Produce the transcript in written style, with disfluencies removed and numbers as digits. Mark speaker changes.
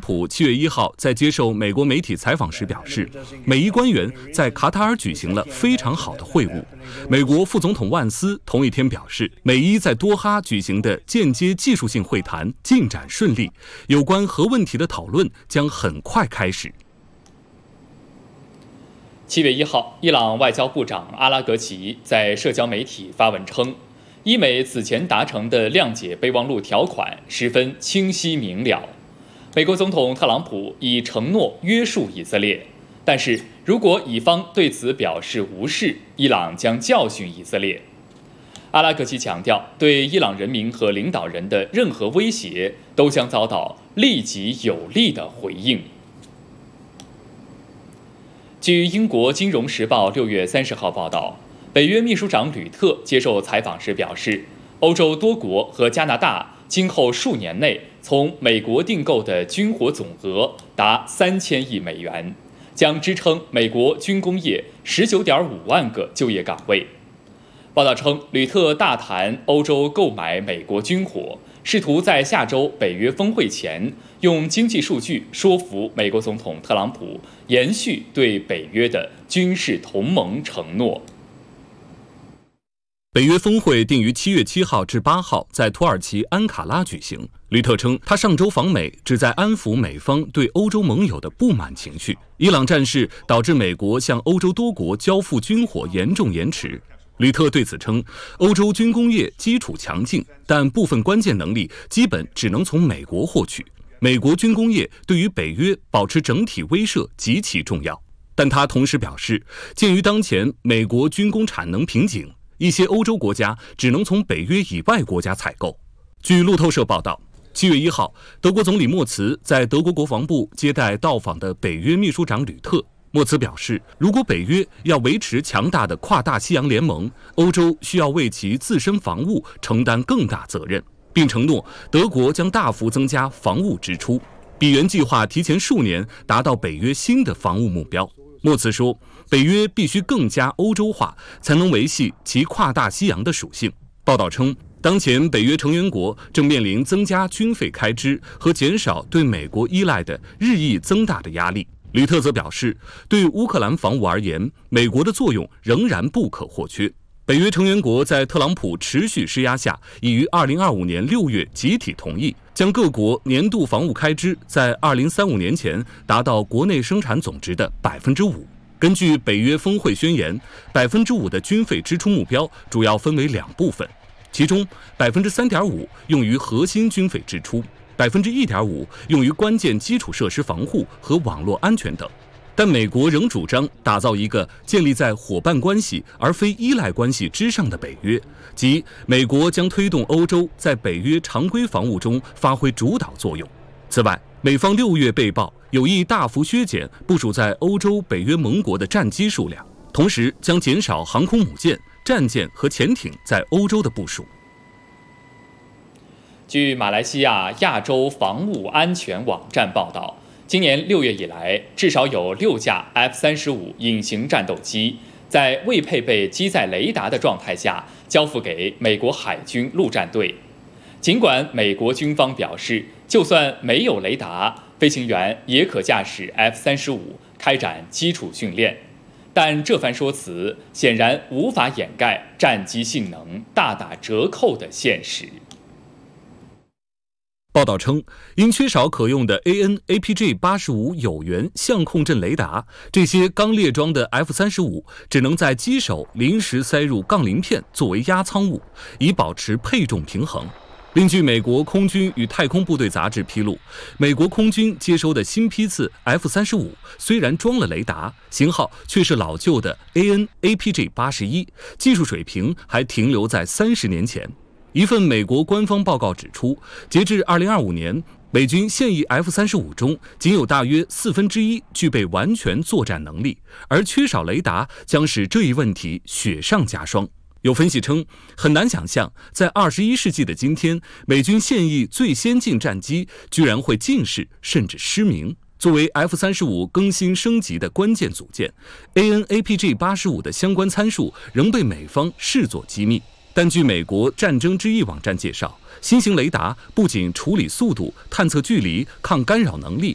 Speaker 1: 普7月1号在接受美国媒体采访时表示，美伊官员在卡塔尔举行了非常好的会晤。美国副总统万斯同一天表示，美伊在多哈举行的间接技术性会谈进展顺利，有关核问题的讨论将很快开始。
Speaker 2: 7月1号，伊朗外交部长阿拉格齐在社交媒体发文称，伊美此前达成的谅解备忘录条款十分清晰明了。美国总统特朗普已承诺约束以色列，但是如果以方对此表示无视，伊朗将教训以色列。阿拉格齐强调，对伊朗人民和领导人的任何威胁都将遭到立即有力的回应。据英国《金融时报》6月30号报道，北约秘书长吕特接受采访时表示，欧洲多国和加拿大今后数年内从美国订购的军火总额达3000亿美元，将支撑美国军工业19.5万个就业岗位。报道称，吕特大谈欧洲购买美国军火，试图在下周北约峰会前用经济数据说服美国总统特朗普延续对北约的军事同盟承诺。
Speaker 1: 北约峰会定于7月7号至8号在土耳其安卡拉举行。吕特称，他上周访美旨在安抚美方对欧洲盟友的不满情绪。伊朗战事导致美国向欧洲多国交付军火严重延迟。吕特对此称，欧洲军工业基础强劲，但部分关键能力基本只能从美国获取。美国军工业对于北约保持整体威慑极其重要。但他同时表示，鉴于当前美国军工产能瓶颈，一些欧洲国家只能从北约以外国家采购。据路透社报道，7月1号，德国总理默茨在德国国防部接待到访的北约秘书长吕特。默茨表示，如果北约要维持强大的跨大西洋联盟，欧洲需要为其自身防务承担更大责任，并承诺德国将大幅增加防务支出，比原计划提前数年达到北约新的防务目标。默茨说，北约必须更加欧洲化，才能维系其跨大西洋的属性。报道称，当前北约成员国正面临增加军费开支和减少对美国依赖的日益增大的压力。吕特则表示，对乌克兰防务而言，美国的作用仍然不可或缺。北约成员国在特朗普持续施压下，已于2025年6月集体同意，将各国年度防务开支在2035年前达到国内生产总值的5%。根据北约峰会宣言，5%的军费支出目标主要分为2部分，其中3.5%用于核心军费支出，1.5%用于关键基础设施防护和网络安全等。但美国仍主张打造一个建立在伙伴关系而非依赖关系之上的北约，即美国将推动欧洲在北约常规防务中发挥主导作用。此外，美方6月被曝有意大幅削减部署在欧洲北约盟国的战机数量，同时将减少航空母舰、战舰和潜艇在欧洲的部署。
Speaker 2: 据马来西亚亚洲防务安全网站报道，今年6月以来，至少有6架 F-35隐形战斗机在未配备机载雷达的状态下交付给美国海军陆战队。尽管美国军方表示，就算没有雷达，飞行员也可驾驶 F-35开展基础训练，但这番说辞显然无法掩盖战机性能大打折扣的现实。
Speaker 1: 报道称，因缺少可用的 AN/APG-85有源相控阵雷达，这些刚列装的 F-35只能在机首临时塞入杠铃片作为压舱物，以保持配重平衡。另据美国空军与太空部队杂志披露，美国空军接收的新批次 F-35虽然装了雷达，型号却是老旧的 AN/APG-81，技术水平还停留在30年前。一份美国官方报告指出，截至2025年，美军现役 F-35中仅有大约1/4具备完全作战能力，而缺少雷达将使这一问题雪上加霜。有分析称，很难想象在21世纪的今天，美军现役最先进战机居然会近视甚至失明。作为 F-35更新升级的关键组件， AN/APG-85的相关参数仍被美方视作机密。但据美国战争之翼网站介绍，新型雷达不仅处理速度、探测距离、抗干扰能力